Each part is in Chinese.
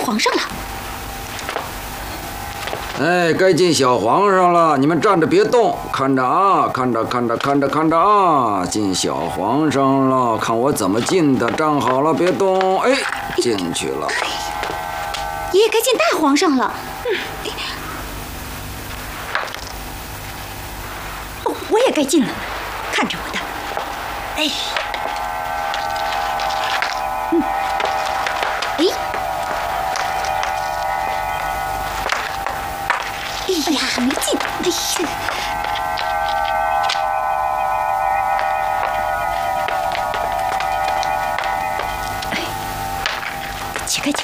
皇上了。 哎，该见小皇上了，你们站着别动，看着啊，看着啊，进小皇上了，看我怎么进的，站好了，别动，哎，进去了。 爷爷该见大皇上了。哦，我也该进了，看着我的，哎。 哎呀，还没进！哎呀，哎，起开！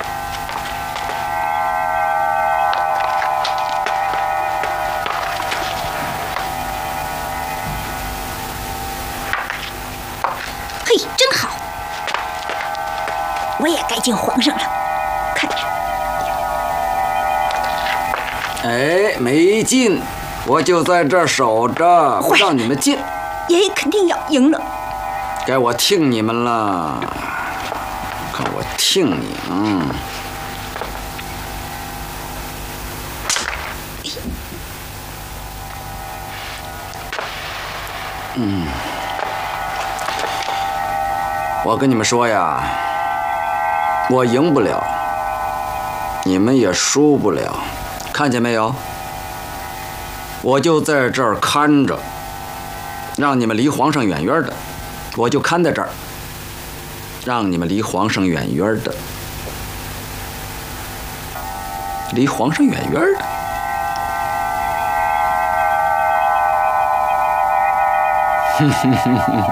嘿，真好！我也该见皇上了，看着。 哎，没进，我就在这儿守着，不让你们进。 爷爷肯定要赢了， 该我听你们了，看我听你！我跟你们说呀，我赢不了，你们也输不了。 看见没有？我就在这儿看着，让你们离皇上远远的。我就看在这儿，让你们离皇上远远的，离皇上远远的。